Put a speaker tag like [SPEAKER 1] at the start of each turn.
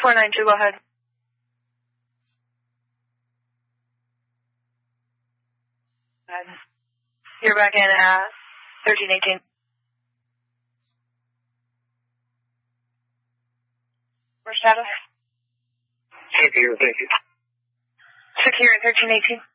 [SPEAKER 1] 2492, go ahead. You're back in at 1318. Where's status?
[SPEAKER 2] Secure, thank you.
[SPEAKER 1] Secure at 1318.